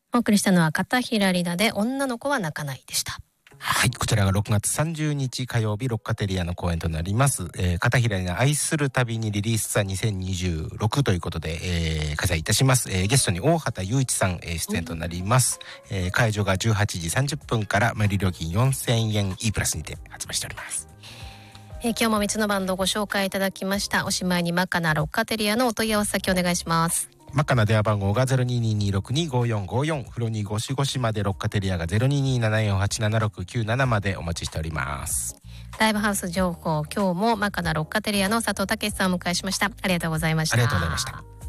お送りしたのは片平里奈で女の子は泣かないでした。 はい、こちらが6月30日火曜日ロッカテリアの公演となります。片平里奈愛する旅にリリースさ2026ということで、開催いたします。ゲストに大畑雄一さん、出演となります。会場が18時30分から前売り料金4000円 E プラスにて発売しております。 今日も3つのバンドをご紹介いただきました。おしまいにマカナロッカテリアのお問い合わせ先お願いします。 マカナ電話番号が 0222625454 フロニー55まで、ロッカテリアが 0227487697 までお待ちしております。 ライブハウス情報、今日もマカナロッカテリアの佐藤武さんをお迎えしました。ありがとうございました。 ありがとうございました。